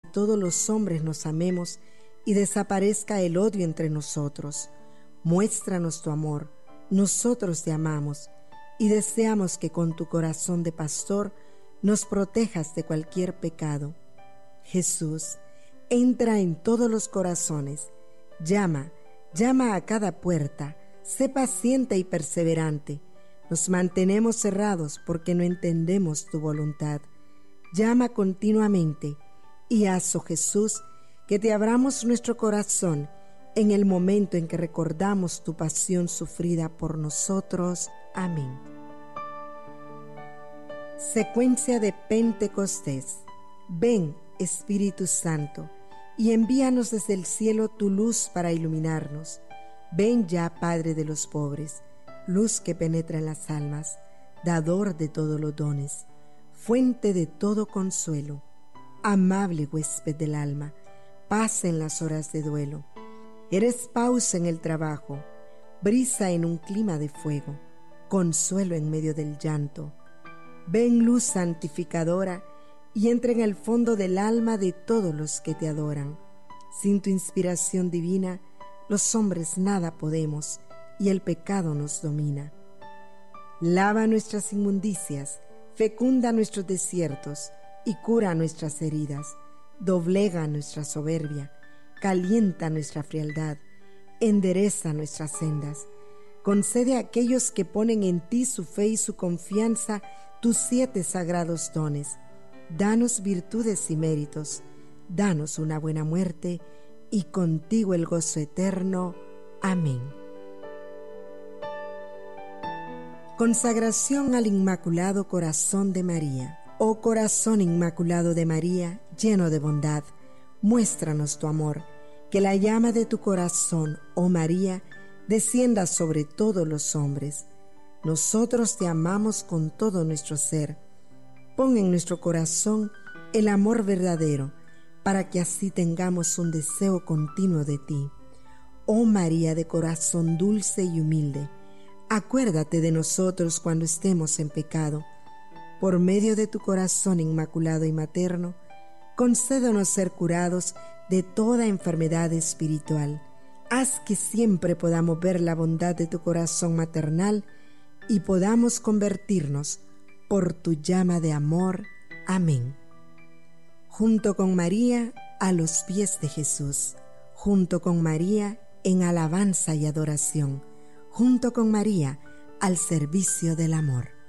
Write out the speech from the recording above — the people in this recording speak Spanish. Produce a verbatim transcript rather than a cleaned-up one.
todos los hombres nos amemos y desaparezca el odio entre nosotros. Muéstranos tu amor, nosotros te amamos y deseamos que con tu corazón de pastor nos protejas de cualquier pecado. Jesús, entra en todos los corazones, llama, llama a cada puerta, sé paciente y perseverante. Nos mantenemos cerrados porque no entendemos tu voluntad. Llama continuamente y haz, oh Jesús, que te abramos nuestro corazón en el momento en que recordamos tu pasión sufrida por nosotros. Amén. Secuencia de Pentecostés. Ven, Espíritu Santo, y envíanos desde el cielo tu luz para iluminarnos. Ven ya, Padre de los pobres, luz que penetra en las almas, dador de todos los dones, fuente de todo consuelo, amable huésped del alma, paz en las horas de duelo. Eres pausa en el trabajo, brisa en un clima de fuego, consuelo en medio del llanto. Ven, luz santificadora, y entra en el fondo del alma de todos los que te adoran. Sin tu inspiración divina, los hombres nada podemos, y el pecado nos domina. Lava nuestras inmundicias, fecunda nuestros desiertos, y cura nuestras heridas. Doblega nuestra soberbia, calienta nuestra frialdad, endereza nuestras sendas. Concede a aquellos que ponen en ti su fe y su confianza tus siete sagrados dones. Danos virtudes y méritos, danos una buena muerte, y contigo el gozo eterno. Amén. Consagración al Inmaculado Corazón de María. Oh Corazón Inmaculado de María, lleno de bondad, muéstranos tu amor, que la llama de tu corazón, oh María, descienda sobre todos los hombres. Nosotros te amamos con todo nuestro ser. Pon en nuestro corazón el amor verdadero, para que así tengamos un deseo continuo de ti. Oh María de corazón dulce y humilde, acuérdate de nosotros cuando estemos en pecado. Por medio de tu corazón inmaculado y materno, concédenos ser curados de toda enfermedad espiritual. Haz que siempre podamos ver la bondad de tu corazón maternal y podamos convertirnos por tu llama de amor. Amén. Junto con María, a los pies de Jesús. Junto con María, en alabanza y adoración. Junto con María, al servicio del amor.